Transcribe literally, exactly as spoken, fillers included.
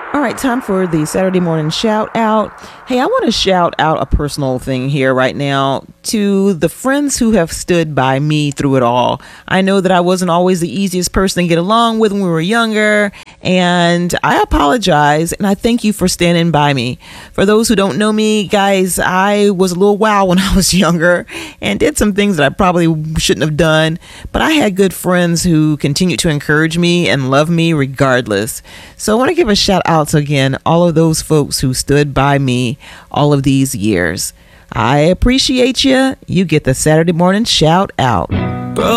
All right, time for the Saturday morning shout out. Hey, I want to shout out a personal thing here right now to the friends who have stood by me through it all. I know that I wasn't always the easiest person to get along with when we were younger, and I apologize and I thank you for standing by me. For those who don't know me, guys, I was a little wild when I was younger and did some things that I probably shouldn't have done, but I had good friends who continued to encourage me and love me regardless. So I want to give a shout out to, again, all of those folks who stood by me all of these years. I appreciate you. You get the Saturday morning shout out.